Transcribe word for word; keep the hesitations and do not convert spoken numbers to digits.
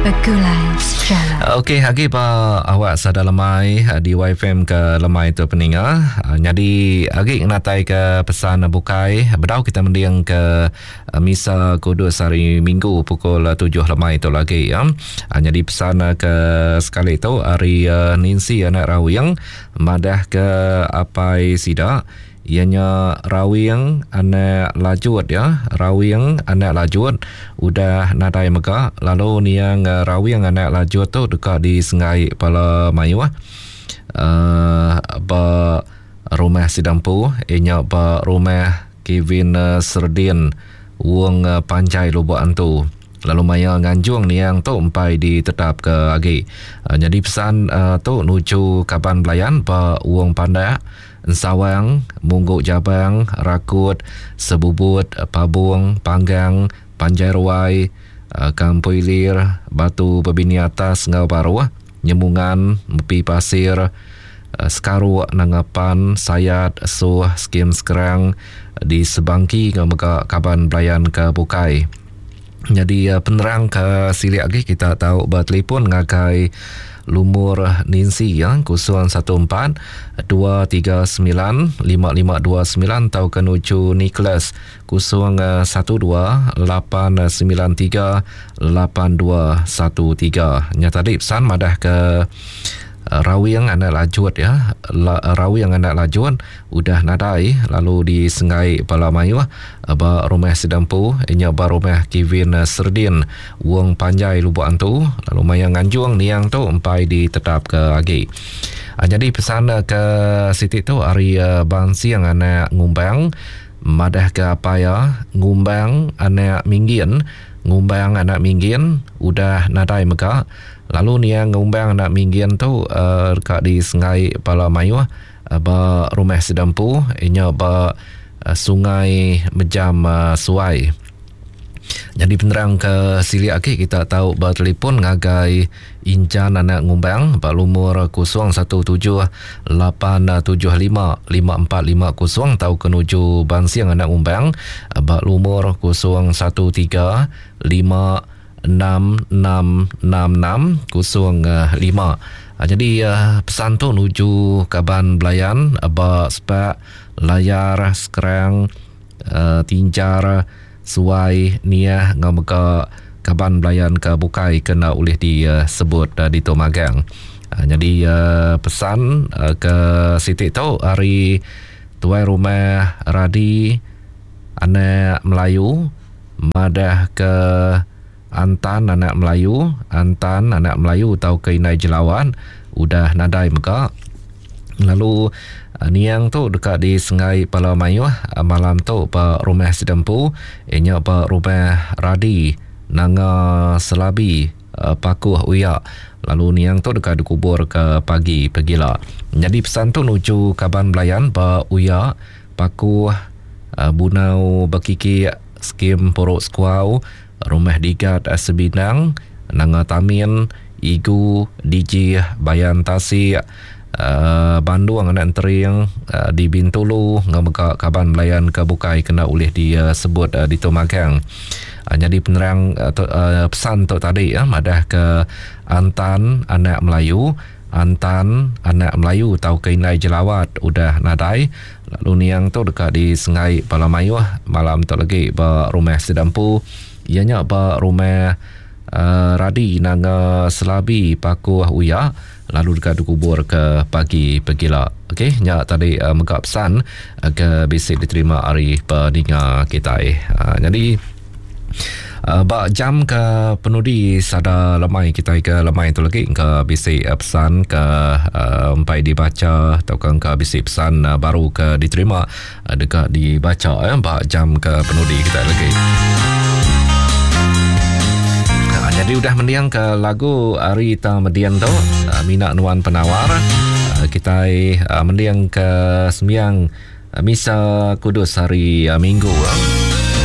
Begulai Sejalan. Okey, hari pa awak sada lemai di Y F M ke lemai tu peninga. Jadi hari natai ke pesan bukai. Bedau kita mendiang ke misa kudus hari Minggu pukul tujuh lemai tu lagi ya. Jadi pesan ke sekali tu hari Ninsi anak rawing madah ke apai sida. Ianya rawing anak lajut ya, rawing anak lajut udah nadai mega, lalu niang rawing anak lajut tu dekat di Sengai Pala Mayu ah. Uh, ba rumah Sidampu, ianya ba rumah Kevin uh, Serdin Wong uh, Panjai Lubuk Antu. Lalu maya nganjung niang tu empai ditetap ke agi. Uh, jadi pesan uh, tu nuju Kaban Belayan ba Wong Pandak, Sawang, Mungguk Jabang, Rakut, Sebubut, Pabung, Panggang, Panjai Ruai, Kampui Lir, Batu Bebini Atas, Ngau Baru, Nyemungan, Mepi Pasir, Sekaru, Nangapan, Sayat, Suh, Skim Sekerang, di Sebangki, Ngau Kaban Belayan ke Bukai. Jadi penerang ke sili lagi kita tahu bertelefon ngagai Lumur Ninsi ya, kosong satu empat dua tiga sembilan lima lima dua sembilan atau kenuju Nicholas kosong satu dua lapan sembilan tiga lapan dua satu tiga. Nya tadi pesan madah ke Rawing anak lajut ya, Rawing anak lajut udah nadai, lalu di Sengai Pala Mayu ba rumah Sidampu, inya ba rumah Kevin Serdin Wong Panjai Lubuk Antu, lalu mayang nganjung niang tu empai ditetap ke agi. Jadi pesan ke Siti tu hari bang siang anak ngumbang madah ke apa ya, ngumbang anak minggin, ngumbang anak minggin udah nadai mega. Lalu niang ngumbang anak minggin tu uh, dekat di Sengai Pala Mayu uh, ba rumah Sidampu, inya ba uh, Sungai Mejam uh, Suai. Jadi penerang ke sili aki kita tahu ba telefon ngagai Incan anak ngumbang ba lumur kosong satu tujuh lapan tujuh lima lima empat lima kosong tau kenuju Bansiang anak ngumbang ba lumur kosong satu tiga lima enam enam enam enam kosong lima. Jadi uh, pesan tu nuju Kaban Belayan ba sebab layar sekarang uh, tinjar suai niah ngamaka Kaban Belayan ke Bukai kena oleh disebut uh, di Tomagang. Uh, jadi uh, pesan uh, ke Siti tu hari tuai rumah Radi anak Melayu madah ke Antan anak Melayu, Antan anak Melayu tau ke Inai Jelawan udah nadai mega. Lalu niang tu dekat di Sengai Pala Mayu malam tu pa rumah Sidampu, inya pa rumah Radi Nanga Selabi Pakuh Uya. Lalu niang tu dekat dikubur ke pagi pegila. Jadi pesan tu nuju Kaban Belayan pa Uya Pakuh Bunau Bakiki Skim Porok Sekuau, Rumah Digat Sebinang, Nanga Tamin, Igu, D J Bayan Tasik, uh, Bandung anak Tering, uh, di Bintulu, ngamaka Kaban Belayan ke Bukai kena oleh disebut uh, di Tomagang. Uh, jadi penerang uh, to, uh, pesan tu tadi ya, madah ke Antan anak Melayu, Antan anak Melayu tau ke Inai Jelawat udah nadai. Lalu niang tu dekat di Sengai Pala Mayu malam tu lagi ba rumah Sidampu, ianya ba rumah uh, Radi Nanga Selabi Pakuh Uya, lalu dekat dikubur ke pagi pegila. Okey, nya tadi uh, megap pesan uh, ke bisik diterima hari peninga kita eh. Uh, jadi uh, ba jam ke penudi sada lemai kita ke lemai tu lagi ke bisik uh, pesan ke uh, empai dibaca atau ke bisik pesan uh, baru ke diterima uh, dekat dibaca eh ba jam ke penudi kita lagi. Jadi udah mendiang ke lagu Arita Median tu uh, Mina Nuan Penawar. uh, Kita uh, mendiang ke sembiang uh, Misa Kudus hari uh, Minggu uh.